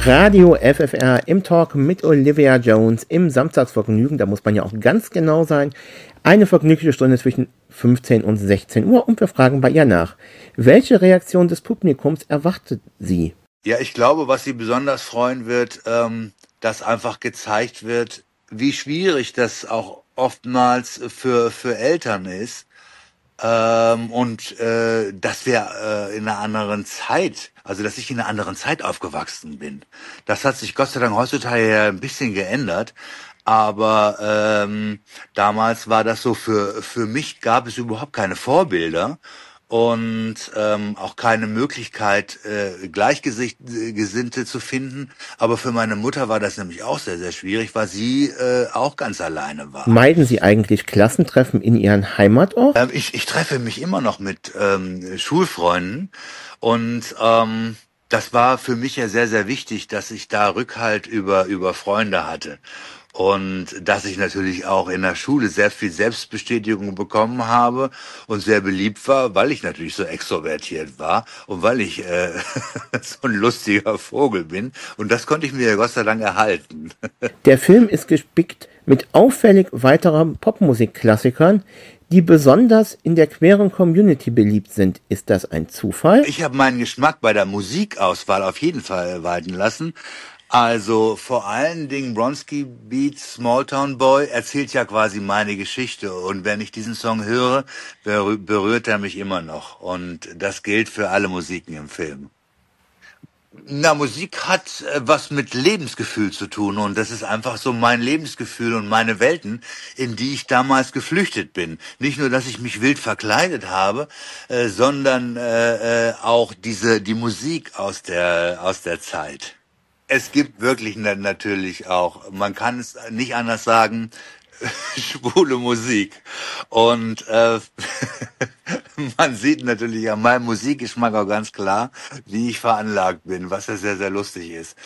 Radio FFR im Talk mit Olivia Jones im Samstagsvergnügen. Da muss man ja auch ganz genau sein. Eine vergnügliche Stunde zwischen 15 und 16 Uhr und wir fragen bei ihr nach. Welche Reaktion des Publikums erwartet sie? Ja, ich glaube, was sie besonders freuen wird, dass einfach gezeigt wird, wie schwierig das auch oftmals für Eltern ist. Dass wir in einer anderen Zeit, also dass ich in einer anderen Zeit aufgewachsen bin. Das hat sich Gott sei Dank heutzutage ja ein bisschen geändert. Aber damals war das so, für mich gab es überhaupt keine Vorbilder und auch keine Möglichkeit, Gleichgesinnte zu finden. Aber für meine Mutter war das nämlich auch sehr, sehr schwierig, weil sie auch ganz alleine war. Meiden Sie eigentlich Klassentreffen in Ihren Heimatort? Ich treffe mich immer noch mit Schulfreunden und das war für mich ja sehr, sehr wichtig, dass ich da Rückhalt über Freunde hatte. Und dass ich natürlich auch in der Schule sehr viel Selbstbestätigung bekommen habe und sehr beliebt war, weil ich natürlich so extrovertiert war und weil ich so ein lustiger Vogel bin. Und das konnte ich mir ja Gott sei Dank erhalten. Der Film ist gespickt mit auffällig weiteren Popmusikklassikern, die besonders in der queeren Community beliebt sind. Ist das ein Zufall? Ich habe meinen Geschmack bei der Musikauswahl auf jeden Fall walten lassen. Also vor allen Dingen Bronski Beats Small Town Boy erzählt ja quasi meine Geschichte. Und wenn ich diesen Song höre, berührt er mich immer noch. Und das gilt für alle Musiken im Film. Na, Musik hat was mit Lebensgefühl zu tun und das ist einfach so mein Lebensgefühl und meine Welten, in die ich damals geflüchtet bin. Nicht nur, dass ich mich wild verkleidet habe, sondern auch die Musik aus der Zeit. Es gibt wirklich natürlich auch, man kann es nicht anders sagen, schwule Musik. Und man sieht natürlich an meinem Musikgeschmack auch ganz klar, wie ich veranlagt bin, was ja sehr, sehr lustig ist.